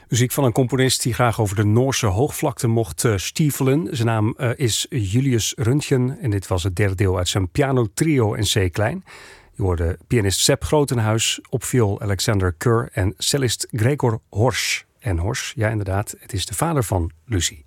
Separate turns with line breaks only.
Muziek van een componist die graag over de Noorse hoogvlakte mocht stiefelen. Zijn naam is Julius Röntgen en dit was het derde deel uit zijn pianotrio in C-klein. Je hoorde pianist Sepp Grotenhuis, op viool Alexander Kerr en cellist Gregor Horsch. En Horsch, ja inderdaad, het is de vader van Lucie.